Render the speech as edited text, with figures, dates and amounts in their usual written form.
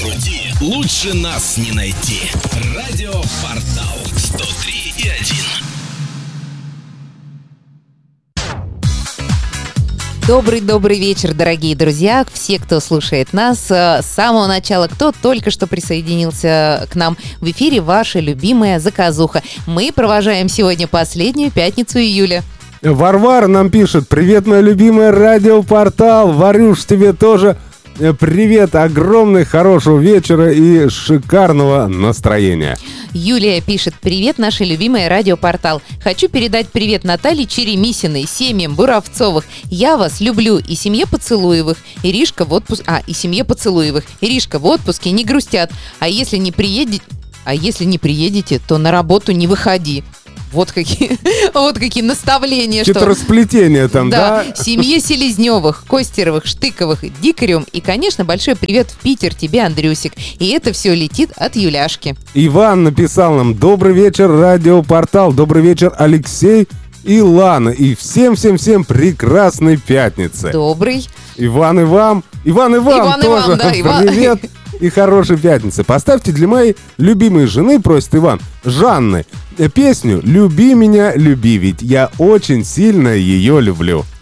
крути, лучше нас не найти. Радиопортал 103.1. Добрый вечер, дорогие друзья, все, кто слушает нас с самого начала, кто только что присоединился к нам. В эфире ваша любимая заказуха. Мы провожаем сегодня последнюю пятницу июля. Варвара нам пишет: привет, моя любимая радиопортал. Варюш, тебе тоже привет, огромный, хорошего вечера и шикарного настроения. Юлия пишет: привет, наша любимая радиопортал. Хочу передать привет Наталье Черемисиной, семьям Буравцовых. Я вас люблю. И семье Поцелуевых. Иришка в отпуске. И семье Поцелуевых. Иришка в отпуске, не грустят. А если не приедете, то на работу не выходи. Вот какие наставления. Хитросплетение там, да? Семье Селезневых, Костеровых, Штыковых, Дикаревым. И, конечно, большой привет в Питер тебе, Андрюсик. И это все летит от Юляшки. Иван написал нам: добрый вечер, радиопортал. Добрый вечер, Алексей и Лана. И всем-всем-всем прекрасной пятницы. Добрый. Иван и вам тоже. Привет и хорошей пятницы. Поставьте для моей любимой жены, просит Иван, Жанны, песню «Люби меня, люби, ведь я очень сильно ее люблю».